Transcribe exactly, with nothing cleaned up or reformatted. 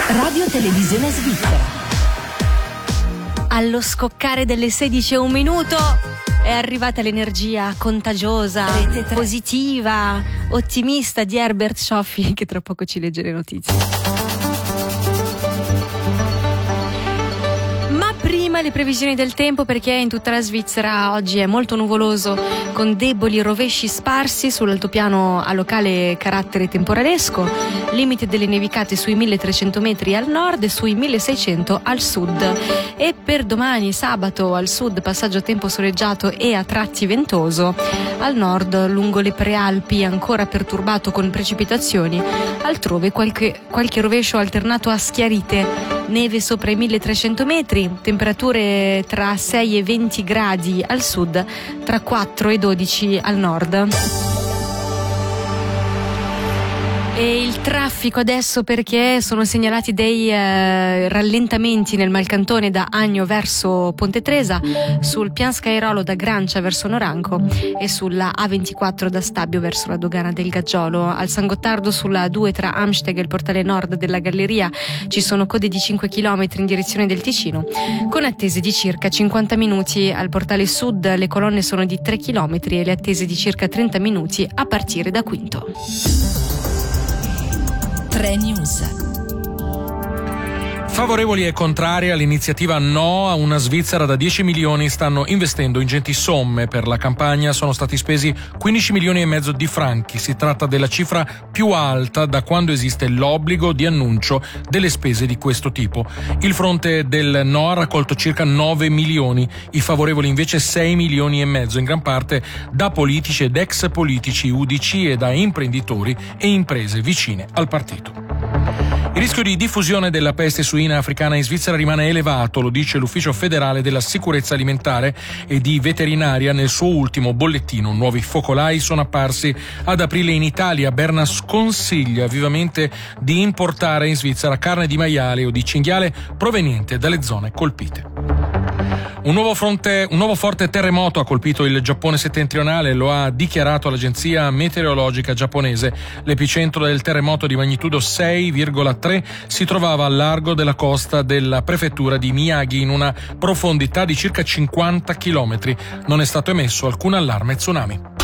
Radio Televisione Svizzera. Allo scoccare delle sedici e un minuto è arrivata l'energia contagiosa, positiva, ottimista di Herbert Schoffi, che tra poco ci legge le notizie. Prima le previsioni del tempo, perché in tutta la Svizzera oggi è molto nuvoloso con deboli rovesci sparsi sull'altopiano a locale carattere temporalesco, limite delle nevicate sui milletrecento metri al nord e sui milleseicento al sud, e per domani sabato al sud passaggio a tempo soleggiato e a tratti ventoso, al nord lungo le prealpi ancora perturbato con precipitazioni, altrove qualche, qualche rovescio alternato a schiarite, neve sopra i milletrecento metri, temperature tra sei e venti gradi al sud, tra quattro e dodici al nord. E il traffico adesso, perché sono segnalati dei eh, rallentamenti nel Malcantone da Agno verso Ponte Tresa, sul Pian Scairolo da Grancia verso Noranco e sulla A ventiquattro da Stabio verso la dogana del Gaggiolo. Al San Gottardo sulla A due tra Amsteg e il portale nord della Galleria ci sono code di cinque chilometri in direzione del Ticino, con attese di circa cinquanta minuti. Al portale sud le colonne sono di tre chilometri e le attese di circa trenta minuti a partire da Quinto. tre News. Favorevoli e contrari all'iniziativa No a una Svizzera da dieci milioni stanno investendo ingenti somme. Per la campagna sono stati spesi quindici milioni e mezzo di franchi. Si tratta della cifra più alta da quando esiste l'obbligo di annuncio delle spese di questo tipo. Il fronte del No ha raccolto circa nove milioni, i favorevoli invece sei milioni e mezzo, in gran parte da politici ed ex politici U D C e da imprenditori e imprese vicine al partito. Il rischio di diffusione della peste suina africana in Svizzera rimane elevato, lo dice l'Ufficio federale della sicurezza alimentare e di veterinaria nel suo ultimo bollettino. Nuovi focolai sono apparsi ad aprile in Italia. Berna sconsiglia vivamente di importare in Svizzera carne di maiale o di cinghiale proveniente dalle zone colpite. Un nuovo, fronte, un nuovo forte terremoto ha colpito il Giappone settentrionale, lo ha dichiarato l'agenzia meteorologica giapponese. L'epicentro del terremoto di magnitudo sei virgola tre si trovava al largo della costa della prefettura di Miyagi in una profondità di circa cinquanta chilometri. Non è stato emesso alcun allarme tsunami.